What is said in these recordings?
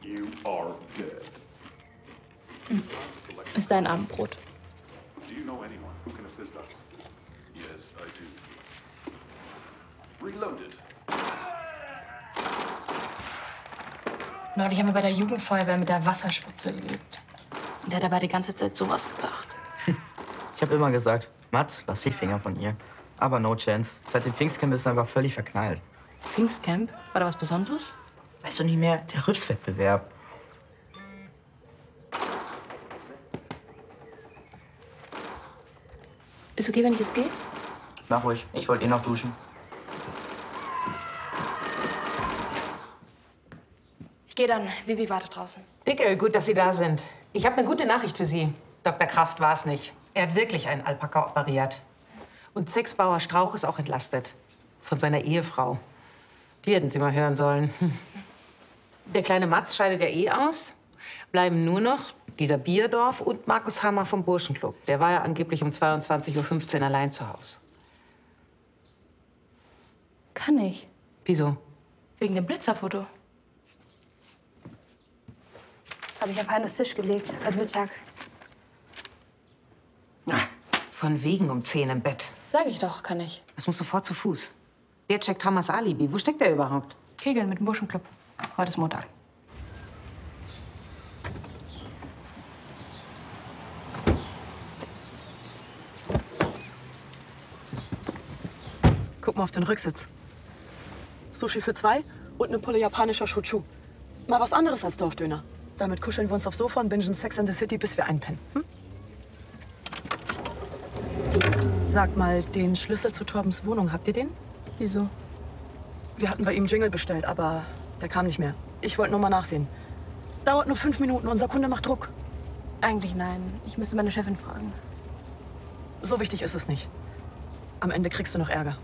You are dead. Ist dein Abendbrot. Do you know anyone who can assist us? Yes, I do. Reloaded. Neulich haben wir bei der Jugendfeuerwehr mit der Wasserspritze geübt. Und der hat dabei die ganze Zeit sowas gedacht. Ich habe immer gesagt, Mats, lass die Finger von ihr. Aber no chance. Seit dem Pfingstcamp ist er einfach völlig verknallt. Pfingstcamp? War da was Besonderes? Weißt du nicht mehr, der Rübswettbewerb. Ist okay, wenn ich jetzt gehe? Mach ruhig, ich wollte eh noch duschen. Ich gehe dann. Vivi wartet draußen. Dicke, gut, dass Sie da sind. Ich habe eine gute Nachricht für Sie. Dr. Kraft war es nicht. Er hat wirklich einen Alpaka operiert. Und Sexbauer Strauch ist auch entlastet. Von seiner Ehefrau. Die hätten Sie mal hören sollen. Der kleine Mats scheidet ja eh aus. Bleiben nur noch dieser Bierdorf und Markus Hammer vom Burschenclub. Der war ja angeblich um 22:15 Uhr allein zu Hause. Kann ich. Wieso? Wegen dem Blitzerfoto. Habe ich auf Heinos Tisch gelegt, heute Mittag. Von wegen um 10 im Bett. Sag ich doch, kann ich. Das muss sofort zu Fuß. Wer checkt Hammers Alibi? Wo steckt er überhaupt? Kegeln mit dem Burschenclub. Heute ist Montag. Guck mal auf den Rücksitz. Sushi für 2 und eine Pulle japanischer Shochu. Mal was anderes als Dorfdöner. Damit kuscheln wir uns aufs Sofa und bingen Sex and the City, bis wir einpennen. Hm? Sag mal, den Schlüssel zu Torbens Wohnung, habt ihr den? Wieso? Wir hatten bei ihm Jingle bestellt, aber der kam nicht mehr. Ich wollte nur mal nachsehen. Dauert nur 5 Minuten, unser Kunde macht Druck. Eigentlich nein. Ich müsste meine Chefin fragen. So wichtig ist es nicht. Am Ende kriegst du noch Ärger.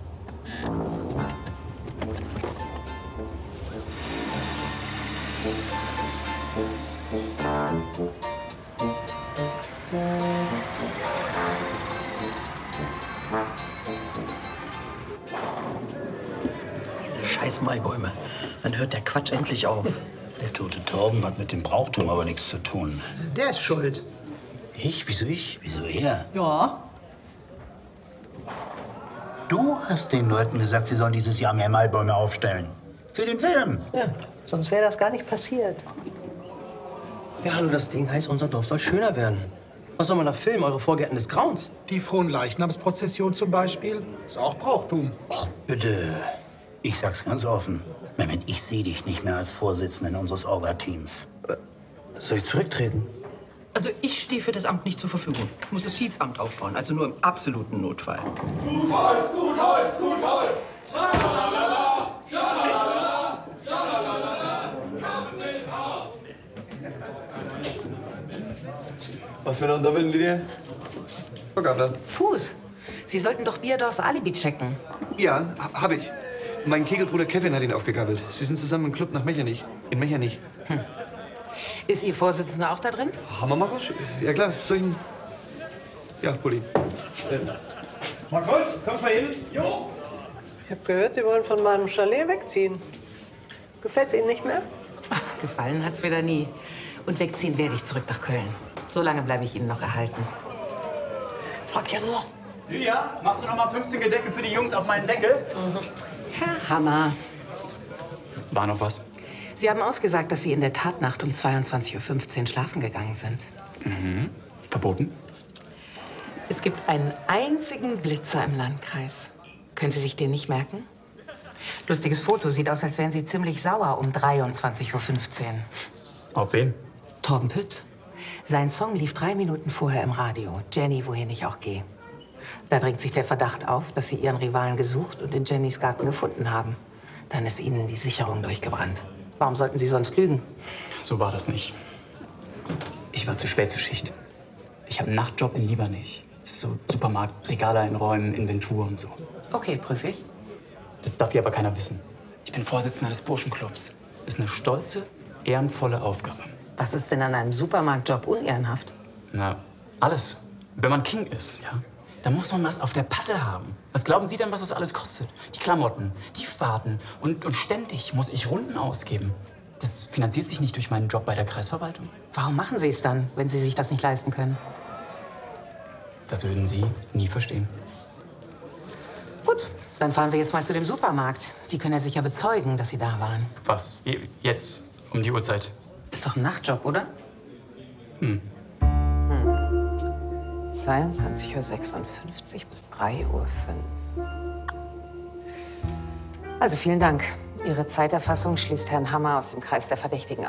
Diese scheiß Maibäume. Wann hört der Quatsch endlich auf? Der tote Torben hat mit dem Brauchtum aber nichts zu tun. Der ist schuld. Ich? Wieso ich? Wieso er? Ja. Du hast den Leuten gesagt, sie sollen dieses Jahr mehr Maibäume aufstellen. Für den Film. Ja, sonst wäre das gar nicht passiert. Ja, hallo, das Ding heißt, unser Dorf soll schöner werden. Was soll man da filmen? Eure Vorgärten des Grauens? Die Fronleichnamsprozession zum Beispiel ist auch Brauchtum. Ach, bitte. Ich sag's ganz offen. Mehmet, ich sehe dich nicht mehr als Vorsitzenden unseres Orga-Teams. Soll ich zurücktreten? Also ich stehe für das Amt nicht zur Verfügung. Ich muss das Schiedsamt aufbauen, also nur im absoluten Notfall. Gut Holz, gut Holz, gut Holz! Schalalala, schalalala, schalalala, kommt mit auf! Was für ein Unterwinden, Lydia? Frau Gabler. Fuß. Sie sollten doch Bierdors Alibi checken. Ja, hab ich. Mein Kegelbruder Kevin hat ihn aufgegabelt. Sie sind zusammen im Club nach Mechernich. In Mechernich. Ist Ihr Vorsitzender auch da drin? Hammer, Markus? Ja klar, soll ich ihn... Ja, Pulli. Markus, kommst mal hin? Jo. Ich hab gehört, Sie wollen von meinem Chalet wegziehen. Gefällt's Ihnen nicht mehr? Ach, gefallen hat's wieder nie. Und wegziehen werde ich zurück nach Köln. So lange bleibe ich Ihnen noch erhalten. Frag ja nur. Lydia, machst du noch mal 15 Gedecke für die Jungs auf meinen Deckel? Herr Hammer. War noch was? Sie haben ausgesagt, dass Sie in der Tatnacht um 22:15 Uhr schlafen gegangen sind. Mhm. Verboten? Es gibt einen einzigen Blitzer im Landkreis. Können Sie sich den nicht merken? Lustiges Foto. Sieht aus, als wären Sie ziemlich sauer um 23:15 Uhr. Auf wen? Torben Pütz. Sein Song lief 3 Minuten vorher im Radio. Jenny, wohin ich auch gehe. Da drängt sich der Verdacht auf, dass Sie Ihren Rivalen gesucht und in Jennys Garten gefunden haben. Dann ist Ihnen die Sicherung durchgebrannt. Warum sollten Sie sonst lügen? So war das nicht. Ich war zu spät zur Schicht. Ich habe einen Nachtjob in Liebernich. Ist so Supermarkt, Regale einräumen, Inventur und so. Okay, prüfe ich. Das darf hier aber keiner wissen. Ich bin Vorsitzender des Burschenclubs. Ist eine stolze, ehrenvolle Aufgabe. Was ist denn an einem Supermarktjob unehrenhaft? Na, alles. Wenn man King ist, ja, dann muss man was auf der Patte haben. Was glauben Sie denn, was das alles kostet? Die Klamotten, die Fahrten und ständig muss ich Runden ausgeben. Das finanziert sich nicht durch meinen Job bei der Kreisverwaltung. Warum machen Sie es dann, wenn Sie sich das nicht leisten können? Das würden Sie nie verstehen. Gut, dann fahren wir jetzt mal zu dem Supermarkt. Die können ja sicher bezeugen, dass Sie da waren. Was? Jetzt? Um die Uhrzeit? Ist doch ein Nachtjob, oder? 22:56 Uhr bis 3:05 Uhr. Also vielen Dank. Ihre Zeiterfassung schließt Herrn Hammer aus dem Kreis der Verdächtigen